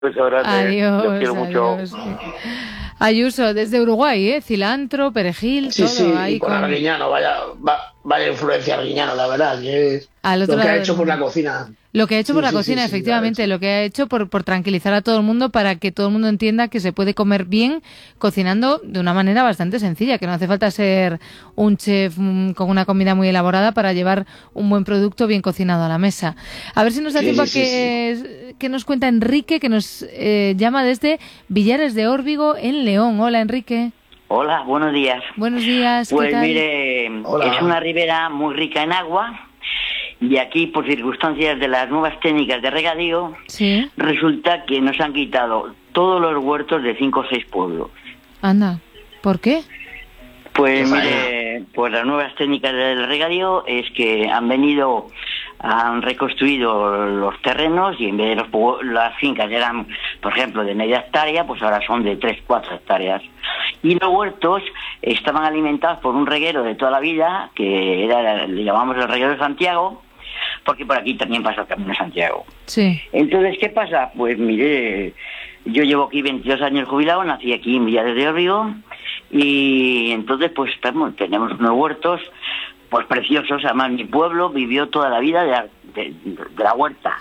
Beso grande. Los quiero mucho. Adiós. Ayuso, desde Uruguay, cilantro, perejil, Sí, todo sí, ahí y con Arguiñano, vaya influencia Arguiñano, la verdad, que es al otro lo que ha lado hecho del por la mundo. cocina. Lo que ha hecho por la Sí, cocina, la verdad, efectivamente, sí. lo que ha hecho por tranquilizar a todo el mundo para que todo el mundo entienda que se puede comer bien cocinando de una manera bastante sencilla, que no hace falta ser un chef con una comida muy elaborada para llevar un buen producto bien cocinado a la mesa. A ver si nos da tiempo a que nos cuenta Enrique, que nos llama desde Villares de Órbigo, en León. Hola, Enrique. Hola, buenos días. Buenos días, ¿qué Pues tal? mire, Hola. es una ribera muy rica en agua y aquí por circunstancias de las nuevas técnicas de regadío, Sí, resulta que nos han quitado todos los huertos de 5 o 6 pueblos. anda. ¿Por qué? Pues Qué mire, pues las nuevas técnicas del regadío es que han reconstruido los terrenos y en vez de las fincas eran, por ejemplo, de media hectárea, pues ahora son de 3, 4 hectáreas. Y los huertos estaban alimentados por un reguero de toda la vida, que le llamamos el reguero de Santiago, porque por aquí también pasa el Camino de Santiago. Sí. Entonces, ¿qué pasa? Pues mire, yo llevo aquí 22 años jubilado, nací aquí en Villares de Órbigo, y entonces pues tenemos unos huertos pues preciosos. Además mi pueblo vivió toda la vida de la huerta.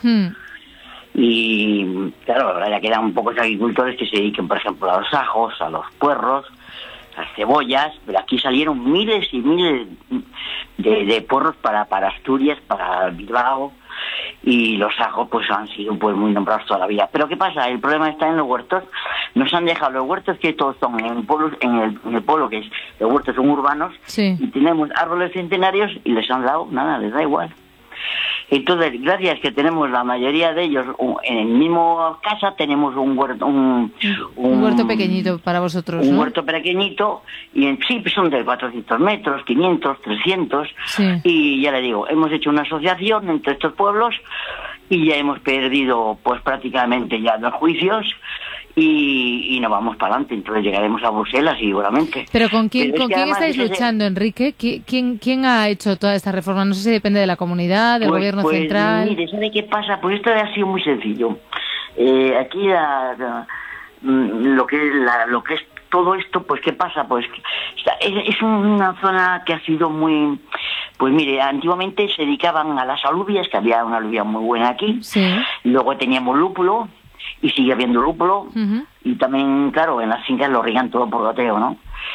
Y claro, ahora ya quedan un pocos agricultores que se dediquen, por ejemplo, a los ajos, a los puerros, a las cebollas, pero aquí salieron miles y miles de puerros para Asturias, para Bilbao, y los ajos pues han sido pues muy nombrados toda la vida. Pero ¿qué pasa? El problema está en los huertos. Nos han dejado los huertos, que todos son en pueblos, en el pueblo, que es los huertos son urbanos, Sí. y tenemos árboles centenarios y les han dado nada, les da igual. Entonces, gracias que tenemos la mayoría de ellos en el mismo casa, tenemos un huerto, Un huerto pequeñito para vosotros, un ¿no? huerto pequeñito, y sí, pues son de 400 metros, 500, 300, Sí. y ya le digo, hemos hecho una asociación entre estos pueblos y ya hemos perdido pues prácticamente ya 2 juicios y no vamos para adelante. Entonces llegaremos a Bruselas seguramente. Pero ¿con quién Pero es que además estáis luchando, Enrique? ¿Quién ha hecho toda esta reforma? No sé si depende de la comunidad, del gobierno central. Mire, ¿sabe qué pasa? Pues esto ha sido muy sencillo. Aquí lo que es todo esto, pues ¿qué pasa? Pues es una zona que ha sido muy... Pues mire, antiguamente se dedicaban a las alubias, que había una alubia muy buena aquí. Sí. Luego teníamos lúpulo, y sigue habiendo lúpulo. Ujú. Y también, claro, en las fincas lo riegan todo por goteo, ¿no?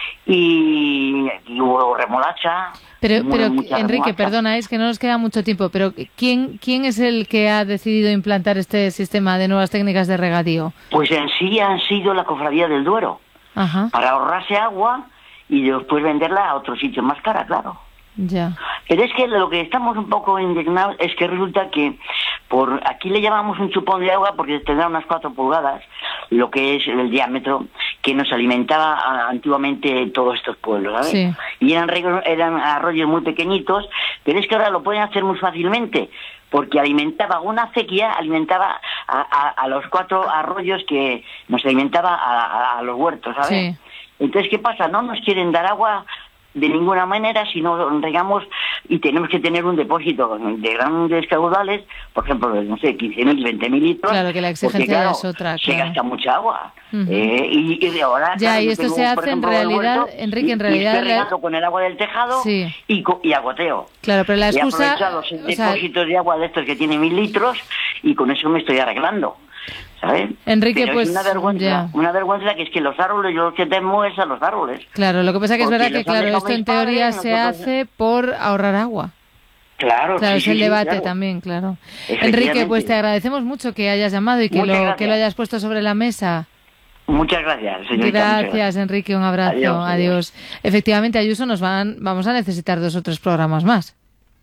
Y hubo remolacha. Pero mucha Enrique, remolacha. perdona, es que no nos queda mucho tiempo, pero ¿quién es el que ha decidido implantar este sistema de nuevas técnicas de regadío? Pues en sí han sido la Cofradía del Duero, Ajá, para ahorrarse agua y después venderla a otro sitio más cara, claro. ya. Pero es que lo que estamos un poco indignados es que resulta que por aquí le llamamos un chupón de agua porque tendrá unas 4 pulgadas, lo que es el diámetro, que nos alimentaba antiguamente todos estos pueblos, ¿sabes? Sí. Y eran arroyos muy pequeñitos, pero es que ahora lo pueden hacer muy fácilmente, porque alimentaba una acequia, alimentaba a los 4 arroyos que nos alimentaba a los huertos, ¿sabes? Sí. Entonces, ¿qué pasa? No nos quieren dar agua de ninguna manera si no regamos, y tenemos que tener un depósito de grandes caudales, por ejemplo, de, no sé, 15.000, 20.000 litros. Claro, que la exigencia porque, claro, es otra, se claro. gasta mucha agua. Ujú. Y de ahora... Ya, claro, y yo esto tengo, se por hace en ejemplo, el realidad, huerto, Enrique, en y realidad... estoy regando con el agua del tejado Sí. y a goteo. Claro, pero la He excusa... aprovechado o sea, depósitos de agua de estos que tienen 1.000 litros y con eso me estoy arreglando, ¿sabes? Enrique, Pero pues, es ya. una vergüenza que es que los árboles, yo lo que temo es a los árboles. Claro, lo que pasa que es Porque verdad que, los han claro, dejado esto en mis padres, teoría se nosotros- hace por ahorrar agua. Claro, Claro, sí, es sí, el sí, debate claro. también, claro. Efectivamente. Enrique, pues te agradecemos mucho que hayas llamado y que Muchas lo gracias. hayas puesto sobre la mesa. Muchas gracias, señorita. muchas Gracias, Enrique, un abrazo. Adiós, Adiós. Efectivamente, Ayuso, vamos a necesitar 2 o 3 programas más.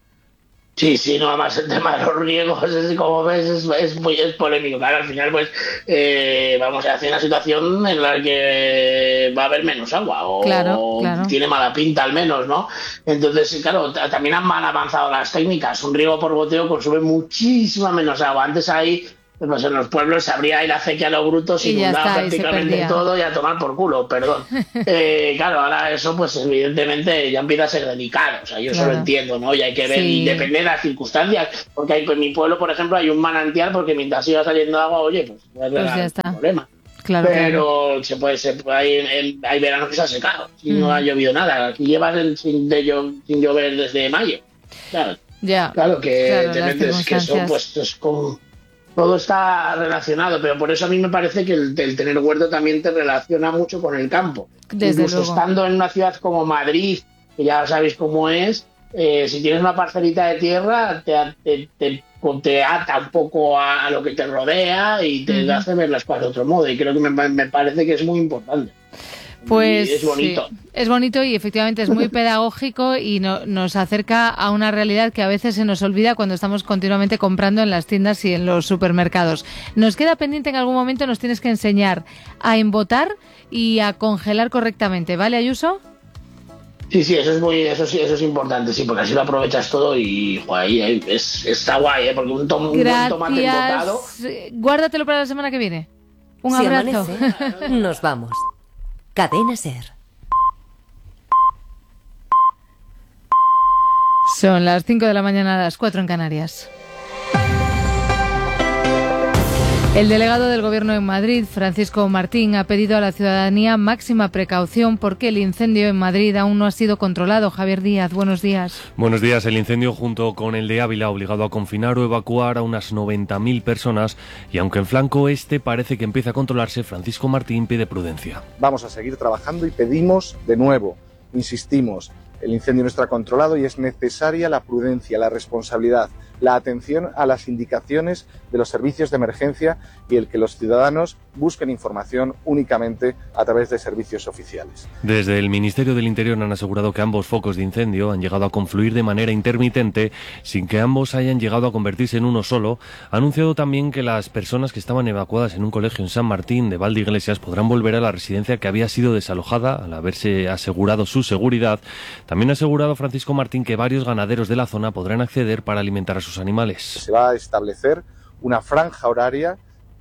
Sí, no, además el tema de los riegos, como ves, es polémico. Claro, al final, pues, vamos a hacer una situación en la que va a haber menos agua, o Claro. tiene mala pinta al menos, ¿no? Entonces, claro, también han avanzado las técnicas. Un riego por goteo consume muchísima menos agua. Antes ahí pues en los pueblos se abría ahí la acequia a los brutos y inundaba prácticamente todo y a tomar por culo, perdón. Claro, ahora eso pues evidentemente ya empieza a ser delicado, o sea, yo eso lo entiendo, ¿no? Y hay que ver, y depende de las circunstancias, porque hay, en mi pueblo, por ejemplo, hay un manantial porque mientras iba saliendo agua, oye, pues ya está. Problema. Claro, pero se puede hay veranos que se ha secado y no ha llovido nada. Aquí llevas sin llover desde mayo. Claro, claro que eso pues es como todo está relacionado, pero por eso a mí me parece que el tener huerto también te relaciona mucho con el campo. Incluso estando en una ciudad como Madrid, que ya sabéis cómo es, si tienes una parcelita de tierra te ata un poco a lo que te rodea y te hace ver las cosas de otro modo, y creo que me parece que es muy importante. Pues es bonito. Sí, es bonito y efectivamente es muy pedagógico y nos acerca a una realidad que a veces se nos olvida cuando estamos continuamente comprando en las tiendas y en los supermercados. Nos queda pendiente, en algún momento nos tienes que enseñar a embotar y a congelar correctamente, ¿vale, Ayuso? Sí, eso es importante, sí, porque así lo aprovechas todo y ahí está guay, porque un buen tomate embotado. Guárdatelo para la semana que viene. Un abrazo. Amanece, nos vamos. Cadena SER. Son las 5 de la mañana, a las 4 en Canarias. El delegado del Gobierno en Madrid, Francisco Martín, ha pedido a la ciudadanía máxima precaución porque el incendio en Madrid aún no ha sido controlado. Javier Díaz, buenos días. Buenos días. El incendio, junto con el de Ávila, ha obligado a confinar o evacuar a unas 90.000 personas y aunque en flanco este parece que empieza a controlarse, Francisco Martín pide prudencia. Vamos a seguir trabajando y pedimos de nuevo, insistimos, el incendio no está controlado y es necesaria la prudencia, la responsabilidad, la atención a las indicaciones de los servicios de emergencia y el que los ciudadanos busquen información únicamente a través de servicios oficiales. Desde el Ministerio del Interior han asegurado que ambos focos de incendio han llegado a confluir de manera intermitente sin que ambos hayan llegado a convertirse en uno solo. Ha anunciado también que las personas que estaban evacuadas en un colegio en San Martín de Valdeiglesias podrán volver a la residencia que había sido desalojada al haberse asegurado su seguridad. También ha asegurado Francisco Martín que varios ganaderos de la zona podrán acceder para alimentar a sus animales. Se va a establecer una franja horaria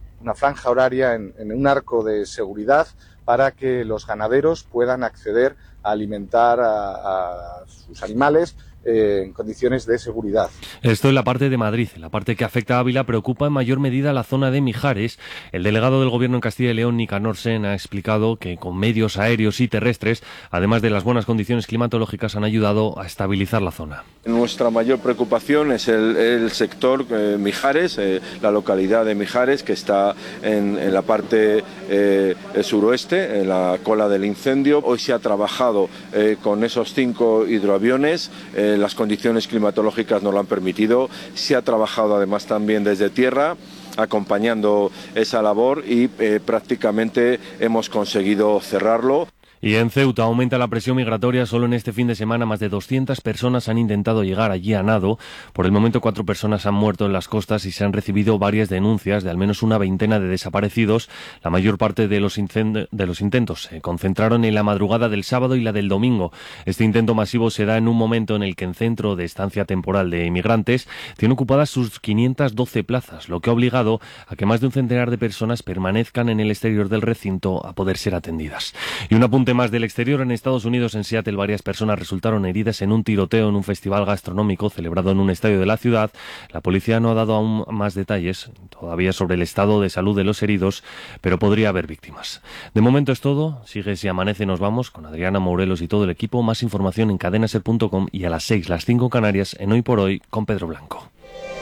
en un arco de seguridad para que los ganaderos puedan acceder a alimentar a sus animales en condiciones de seguridad. Esto en la parte de Madrid. En la parte que afecta a Ávila preocupa en mayor medida la zona de Mijares. El delegado del Gobierno en Castilla y León, Nicanor Sen, ha explicado que con medios aéreos y terrestres, además de las buenas condiciones climatológicas, han ayudado a estabilizar la zona. Nuestra mayor preocupación es el sector Mijares, la localidad de Mijares, que está en la parte suroeste, en la cola del incendio. Hoy se ha trabajado con esos 5 hidroaviones. Las condiciones climatológicas nos lo han permitido. Se ha trabajado además también desde tierra, acompañando esa labor y prácticamente hemos conseguido cerrarlo. Y en Ceuta aumenta la presión migratoria. Solo en este fin de semana más de 200 personas han intentado llegar allí a nado. Por el momento 4 personas han muerto en las costas y se han recibido varias denuncias de al menos una veintena de desaparecidos. La mayor parte de los intentos se concentraron en la madrugada del sábado y la del domingo. Este intento masivo se da en un momento en el que el centro de estancia temporal de inmigrantes tiene ocupadas sus 512 plazas, lo que ha obligado a que más de un centenar de personas permanezcan en el exterior del recinto a poder ser atendidas. Y un apunte más del exterior: en Estados Unidos, en Seattle, varias personas resultaron heridas en un tiroteo en un festival gastronómico celebrado en un estadio de la ciudad. La policía no ha dado aún más detalles todavía sobre el estado de salud de los heridos, pero podría haber víctimas. De momento es todo. Sigue Si Amanece, nos vamos con Adriana Morelos y todo el equipo. Más información en cadenaser.com y a las 6, las 5 en Canarias, en Hoy por Hoy con Pedro Blanco.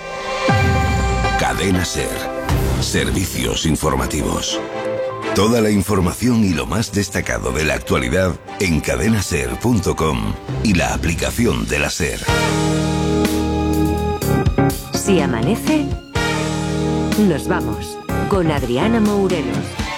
Cadena SER. Servicios informativos. Toda la información y lo más destacado de la actualidad en cadenaser.com y la aplicación de la SER. Si amanece, nos vamos con Adriana Morelos.